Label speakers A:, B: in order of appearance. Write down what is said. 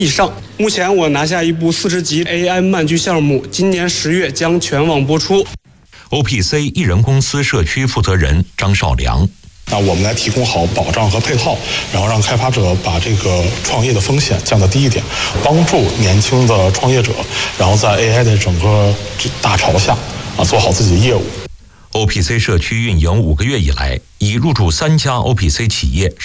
A: 以上。目前我拿下一部40集 AI 漫剧项目，今年10月将全网播出。
B: OPC 艺人公司社区负责人张少良。
C: 那我们来提供好保障和配套，然后让开发者把这个创业的风险降到低一点，帮助年轻的创业者，然后在 AI 的整个大潮下做好自己的业务。
B: OPC 社区运营5个月以来，已入驻3家 OPC 企业。